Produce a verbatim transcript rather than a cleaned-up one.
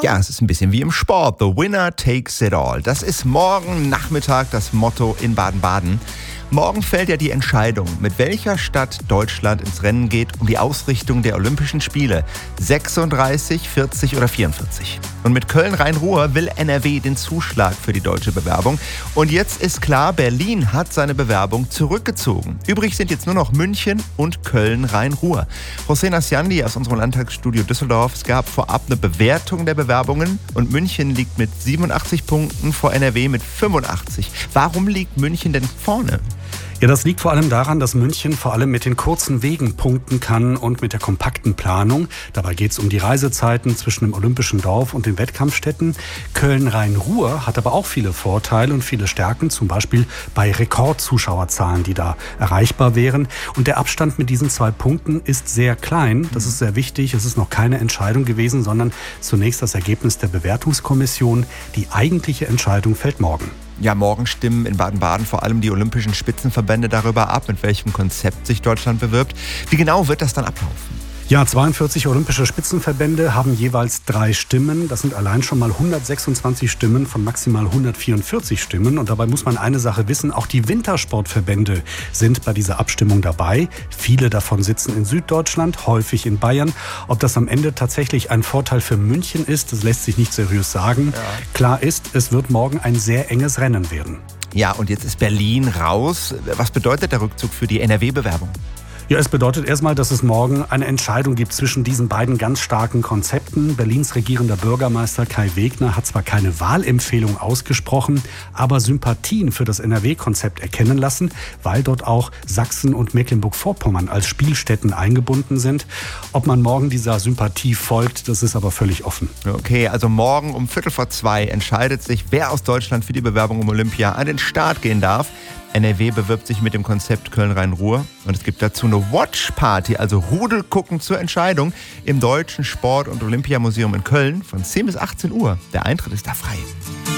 Ja, es ist ein bisschen wie im Sport. The winner takes it all. Das ist morgen Nachmittag das Motto in Baden-Baden. Morgen fällt ja die Entscheidung, mit welcher Stadt Deutschland ins Rennen geht um die Ausrichtung der Olympischen Spiele. sechsunddreißig, vierzig oder vierundvierzig. Und mit Köln-Rhein-Ruhr will N R W den Zuschlag für die deutsche Bewerbung. Und jetzt ist klar, Berlin hat seine Bewerbung zurückgezogen. Übrig sind jetzt nur noch München und Köln-Rhein-Ruhr. Hossein Asjandi aus unserem Landtagsstudio Düsseldorf. Es gab vorab eine Bewertung der Bewerbungen und München liegt mit siebenundachtzig Punkten vor N R W mit fünfundachtzig. Warum liegt München denn vorne? Ja, das liegt vor allem daran, dass München vor allem mit den kurzen Wegen punkten kann und mit der kompakten Planung. Dabei geht es um die Reisezeiten zwischen dem Olympischen Dorf und den Wettkampfstätten. Köln-Rhein-Ruhr hat aber auch viele Vorteile und viele Stärken, zum Beispiel bei Rekordzuschauerzahlen, die da erreichbar wären. Und der Abstand mit diesen zwei Punkten ist sehr klein. Das ist sehr wichtig. Es ist noch keine Entscheidung gewesen, sondern zunächst das Ergebnis der Bewertungskommission. Die eigentliche Entscheidung fällt morgen. Ja, morgen stimmen in Baden-Baden vor allem die olympischen Spitzenverbände darüber ab, mit welchem Konzept sich Deutschland bewirbt. Wie genau wird das dann ablaufen? Ja, zweiundvierzig olympische Spitzenverbände haben jeweils drei Stimmen. Das sind allein schon mal hundertsechsundzwanzig Stimmen von maximal hundertvierundvierzig Stimmen. Und dabei muss man eine Sache wissen, auch die Wintersportverbände sind bei dieser Abstimmung dabei. Viele davon sitzen in Süddeutschland, häufig in Bayern. Ob das am Ende tatsächlich ein Vorteil für München ist, das lässt sich nicht seriös sagen. Ja. Klar ist, es wird morgen ein sehr enges Rennen werden. Ja, und jetzt ist Berlin raus. Was bedeutet der Rückzug für die N R W-Bewerbung? Ja, es bedeutet erstmal, dass es morgen eine Entscheidung gibt zwischen diesen beiden ganz starken Konzepten. Berlins regierender Bürgermeister Kai Wegner hat zwar keine Wahlempfehlung ausgesprochen, aber Sympathien für das N R W-Konzept erkennen lassen, weil dort auch Sachsen und Mecklenburg-Vorpommern als Spielstätten eingebunden sind. Ob man morgen dieser Sympathie folgt, das ist aber völlig offen. Okay, also morgen um Viertel vor zwei entscheidet sich, wer aus Deutschland für die Bewerbung um Olympia an den Start gehen darf. N R W bewirbt sich mit dem Konzept Köln-Rhein-Ruhr und es gibt dazu eine Watch-Party, also Rudelgucken zur Entscheidung im Deutschen Sport- und Olympiamuseum in Köln von zehn bis achtzehn Uhr. Der Eintritt ist da frei.